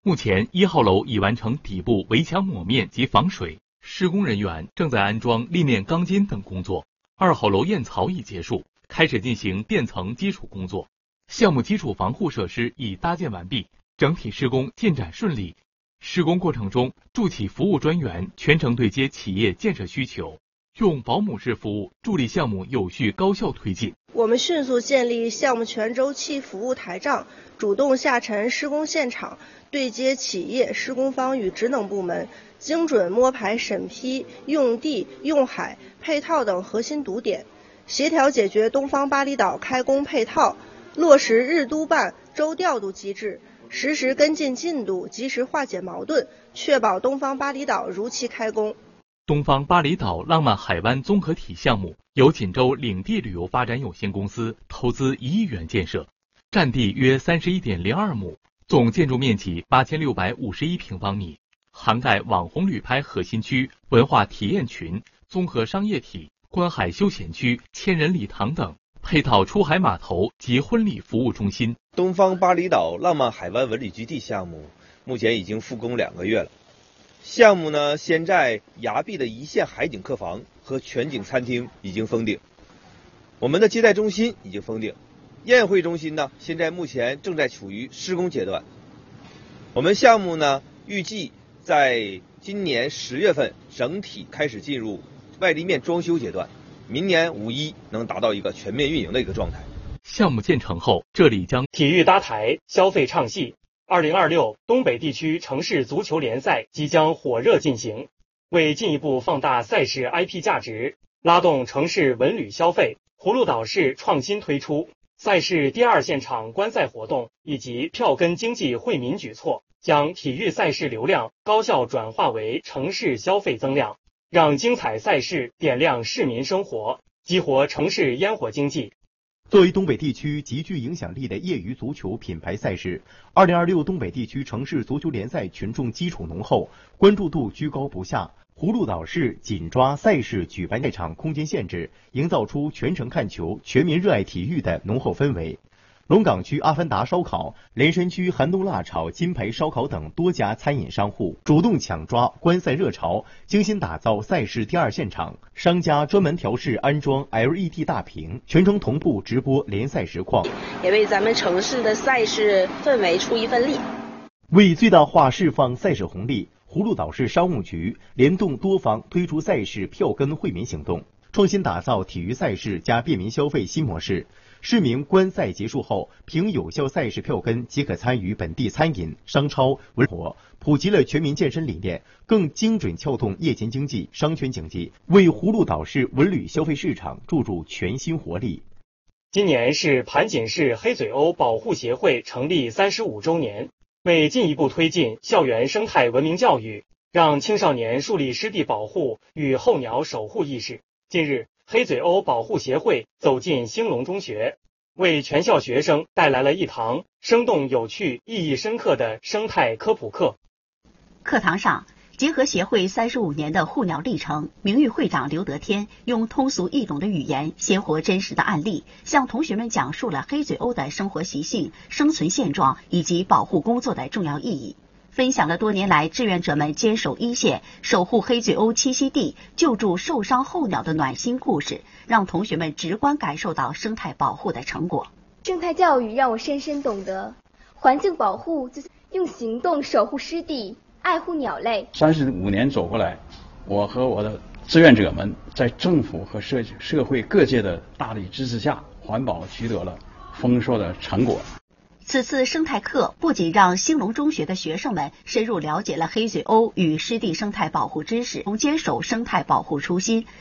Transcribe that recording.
目前1号楼已完成底部围墙抹面及防水，施工人员正在安装立面钢筋等工作。2号楼验槽已结束，开始进行垫层基础工作。项目基础防护设施已搭建完毕，整体施工进展顺利。施工过程中，助企服务专员全程对接企业建设需求，用保姆式服务助力项目有序高效推进。 我们迅速建立项目全周期服务台账，主动下沉施工现场，对接企业、施工方与职能部门，精准摸排审批、用地、用海、配套等核心堵点，协调解决东方巴厘岛开工配套，落实日督办、周调度机制，实时跟进进度，及时化解矛盾，确保东方巴厘岛如期开工。 东方巴厘岛浪漫海湾综合体项目由锦州领地旅游发展有限公司投资1亿元建设，占地约31.02亩，总建筑面积8651平方米，涵盖网红旅拍核心区、文化体验群、综合商业体、观海休闲区、千人礼堂等，配套出海码头及婚礼服务中心。 东方巴厘岛浪漫海湾文旅基地项目目前已经复工2个月了。项目呢，现在崖壁的一线海景客房和全景餐厅已经封顶，我们的接待中心已经封顶，宴会中心呢，现在目前正在处于施工阶段。我们项目呢，预计在今年10月份整体开始进入外立面装修阶段，明年5·1能达到一个全面运营的一个状态。 项目建成后，这里将体育搭台，消费畅戏。2026东北地区城市足球联赛即将火热进行，为进一步放大赛事 IP 价值，拉动城市文旅消费，葫芦岛市创新推出赛事第2现场观赛活动以及票根经济惠民举措，将体育赛事流量高效转化为城市消费增量，让精彩赛事点亮市民生活，激活城市烟火经济。 作为东北地区极具影响力的业余足球品牌赛事，2026东北地区城市足球联赛群众基础浓厚，关注度居高不下。葫芦岛市紧抓赛事举办赛场空间限制，营造出全城看球、全民热爱体育的浓厚氛围。龙岗区阿凡达烧烤、连山区寒冬辣炒、金牌烧烤等多家餐饮商户主动抢抓观赛热潮，精心打造赛事第2现场。商家专门调试安装 LED 大屏，全程同步直播联赛实况， 也为咱们城市的赛事氛围出一份力。 为最大化释放赛事红利，葫芦岛市商务局联动多方推出赛事票根惠民行动，创新打造体育赛事加便民消费新模式。市民观赛结束后，凭有效赛事票根即可参与本地餐饮、商超、文活，普及了全民健身理念，更精准撬动夜间经济、商圈经济，为葫芦岛市文旅消费市场注入全新活力。 今年是盘锦市黑嘴鸥保护协会成立35周年，为进一步推进校园生态文明教育，让青少年树立湿地保护与候鸟守护意识，近日黑嘴鸥保护协会走进兴隆中学，为全校学生带来了一堂生动有趣、意义深刻的生态科普课。 课堂上，结合协会35年的护鸟历程，名誉会长刘德天用通俗易懂的语言、鲜活真实的案例，向同学们讲述了黑嘴鸥的生活习性、生存现状以及保护工作的重要意义。分享了多年来志愿者们坚守一线、守护黑嘴鸥栖息地、救助受伤候鸟的暖心故事，让同学们直观感受到生态保护的成果。 生态教育让我深深懂得，环境保护就是用行动守护湿地，爱护鸟类。 35年走过来，我和我的志愿者们在政府和社会各界的大力支持下，环保取得了丰硕的成果。 此次生态课不仅让兴隆中学的学生们深入了解了黑嘴鸥与湿地生态保护知识，从坚守生态保护初心，